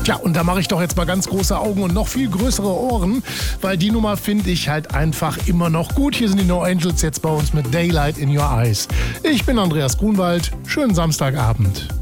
Tja, und da mache ich doch jetzt mal ganz große Augen und noch viel größere Ohren, weil die Nummer finde ich halt einfach immer noch gut. Hier sind die No Angels jetzt bei uns mit Daylight in Your Eyes. Ich bin Andreas Grunwald. Schönen Samstagabend.